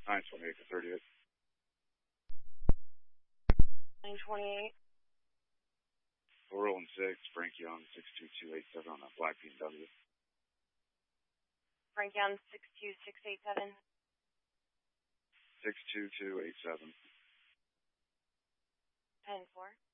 928 to 38. 928. 406, Frankie on 62287 on that black BMW. Frankie on 62687. 62287. 10-4.